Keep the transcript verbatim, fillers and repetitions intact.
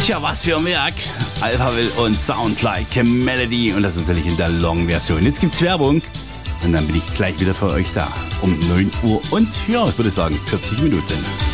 Tja, was für ein Werk. Alphaville und Sound Like a Melody. Und das natürlich in der Long-Version. Jetzt gibt's Werbung. Und dann bin ich gleich wieder für euch da. Um neun Uhr und, ja, ich würde sagen, vierzig Minuten.